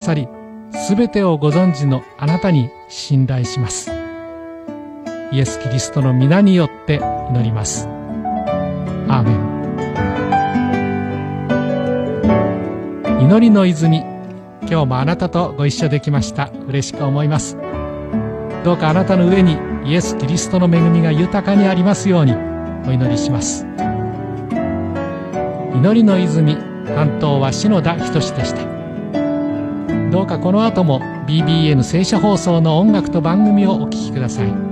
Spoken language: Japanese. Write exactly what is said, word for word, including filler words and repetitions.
さり、すべてをご存知のあなたに信頼します。イエス・キリストの皆によって祈ります。アーメン。祈りの泉、今日もあなたとご一緒できました。嬉しく思います。どうかあなたの上にイエス・キリストの恵みが豊かにありますようにお祈りします。祈りの泉、担当は篠田仁でした。どうかこの後も ビービーエヌ 聖書放送の音楽と番組をお聴きください。